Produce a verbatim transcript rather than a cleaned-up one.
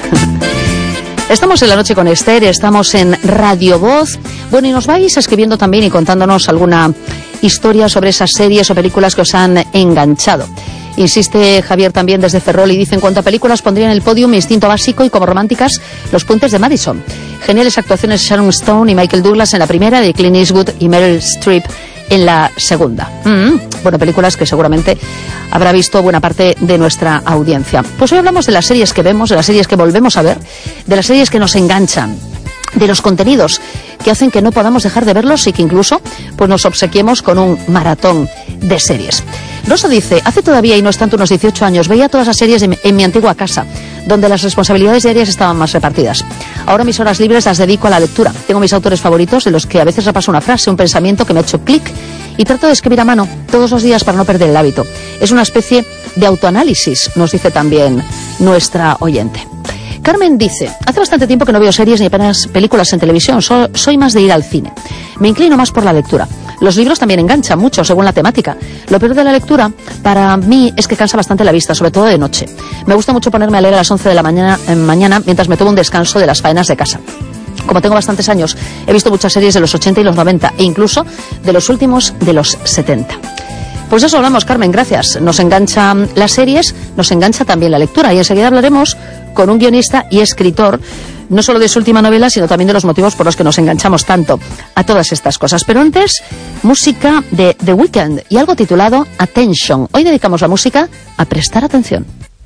Estamos en La Noche con Esther, estamos en Radio Voz. Bueno, y nos vais escribiendo también y contándonos alguna historia sobre esas series o películas que os han enganchado. Insiste Javier también desde Ferrol y dice: en cuanto a películas, pondría en el podio Mi instinto básico y como románticas Los puentes de Madison. Geniales actuaciones de Sharon Stone y Michael Douglas en la primera, de Clint Eastwood y Meryl Streep en la segunda. Mm, bueno, películas que seguramente habrá visto buena parte de nuestra audiencia. Pues hoy hablamos de las series que vemos, de las series que volvemos a ver, de las series que nos enganchan, de los contenidos que hacen que no podamos dejar de verlos y que incluso pues nos obsequiemos con un maratón de series. Rosa dice: hace todavía, y no es tanto, unos dieciocho años, veía todas las series en, en mi antigua casa, donde las responsabilidades diarias estaban más repartidas. Ahora mis horas libres las dedico a la lectura. Tengo mis autores favoritos, de los que a veces repaso una frase, un pensamiento que me ha hecho clic, y trato de escribir a mano todos los días para no perder el hábito. Es una especie de autoanálisis, nos dice también nuestra oyente. Carmen dice: hace bastante tiempo que no veo series ni apenas películas en televisión, so, soy más de ir al cine. Me inclino más por la lectura. Los libros también enganchan mucho según la temática. Lo peor de la lectura para mí es que cansa bastante la vista, sobre todo de noche. Me gusta mucho ponerme a leer a las once de la mañana, eh, mañana mientras me tomo un descanso de las faenas de casa. Como tengo bastantes años, he visto muchas series de los ochenta y los noventa e incluso de los últimos de los setenta. Pues eso hablamos, Carmen, gracias. Nos enganchan las series, nos engancha también la lectura, y enseguida hablaremos con un guionista y escritor, no solo de su última novela, sino también de los motivos por los que nos enganchamos tanto a todas estas cosas. Pero antes, música de The Weeknd y algo titulado Attention. Hoy dedicamos la música a prestar atención.